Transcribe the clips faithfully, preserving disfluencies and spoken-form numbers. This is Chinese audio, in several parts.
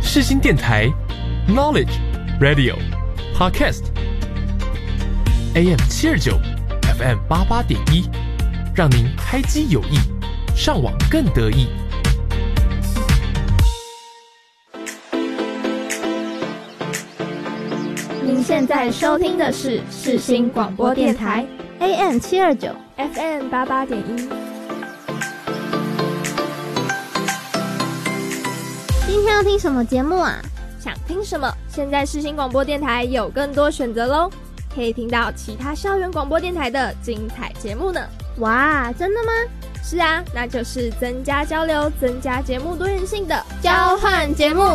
世新电台 Knowledge Radio Podcast A M 七二九 F M 八八点一，让您开机有益，上网更得意。 您现在收听的是世新广播电台 A M 七二九 F M 八八点一。 今天要听什么节目啊？ 想听什么？现在世新广播电台有更多选择咯，可以听到其他校园广播电台的精彩节目呢。 哇，真的吗？ 是啊，那就是增加交流、增加节目多元性的交换节目。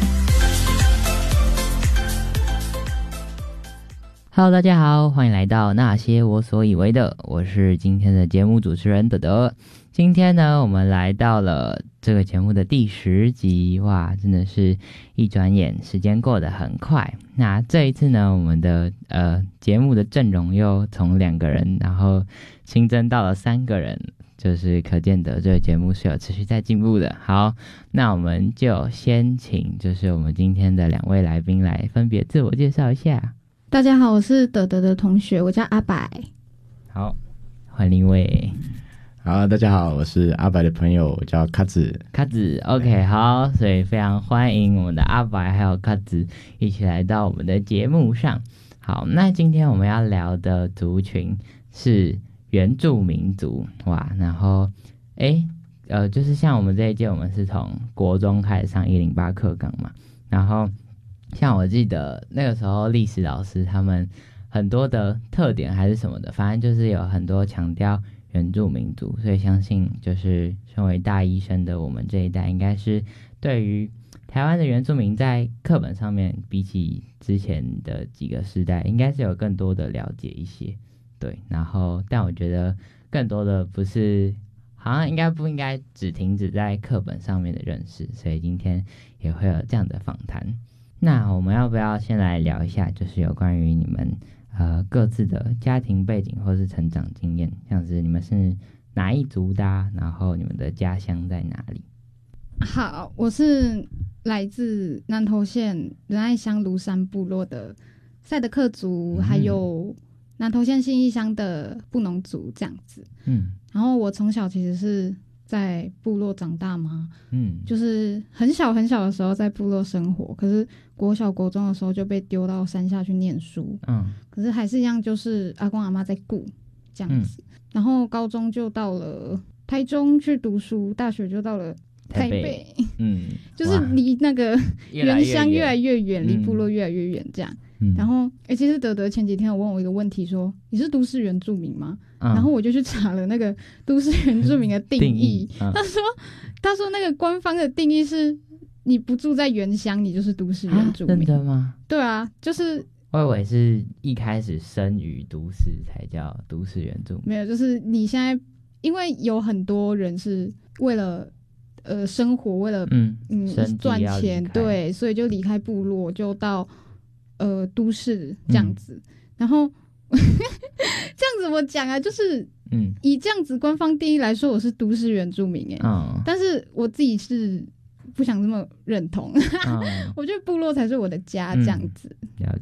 Hello， 大家好，欢迎来到那些我所以为的，我是今天的节目主持人德德。今天呢，我们来到了这个节目的第十集，哇，真的是一转眼，时间过得很快。那这一次呢，我们的呃节目的阵容又从两个人，然后新增到了三个人，就是可见得这个节目是有持续在进步的。好，那我们就先请就是我们今天的两位来宾来分别自我介绍一下。 大家好，我是德德的同学，我叫阿白。 好，换另一位。 好，大家好，我是阿白的朋友，我叫卡子。 卡子 ，OK， 好，所以非常欢迎我们的阿白还有卡子一起来到我们的节目上。好，那今天我们要聊的族群是原住民族，哇，然后，诶，呃，就是像我们这一届，我们是从国中开始上一零八课纲嘛，然后。像我记得那个时候历史老师他们很多的特点还是什么的，反正就是有很多强调原住民族，所以相信就是身为大一生的我们这一代，应该是对于台湾的原住民在课本上面比起之前的几个世代，应该是有更多的了解一些。对，然后但我觉得更多的不是，好像应该不应该只停止在课本上面的认识，所以今天也会有这样的访谈。那我们要不要先来聊一下，就是有关于你们呃各自的家庭背景或是成长经验，像是你们是哪一族的啊，然后你们的家乡在哪里？ 好，我是来自南投县仁爱乡芦山部落的赛德克族，嗯、还有南投县信义乡的布农族这样子。嗯，然后我从小其实是在部落长大嘛，嗯，就是很小很小的时候在部落生活，可是国小国中的时候就被丢到山下去念书，嗯，可是还是一样，就是阿公阿嬷在顾这样子，嗯、然后高中就到了台中去读书，大学就到了台北，台北嗯，就是离那个原乡越来越远，离部落越来越远这样。嗯、然后，哎、欸，其实德德前几天有问我一个问题说，说你是都市原住民吗？嗯、然后我就去查了那个都市原住民的定义，定义嗯、他说，他说那个官方的定义是，你不住在原乡，你就是都市原住民。 真的吗？ 对啊，就是我以为是一开始生于都市才叫都市原住民， 没有，就是你现在，因为有很多人是为了呃生活，为了嗯嗯赚钱，对，所以就离开部落，就到。呃，都市这样子，嗯、然后这样子我讲啊，就是嗯，以这样子官方定义来说，我是都市原住民哎、欸，哦、但是我自己是不想这么认同，哦、我觉得部落才是我的家这样子。 嗯、了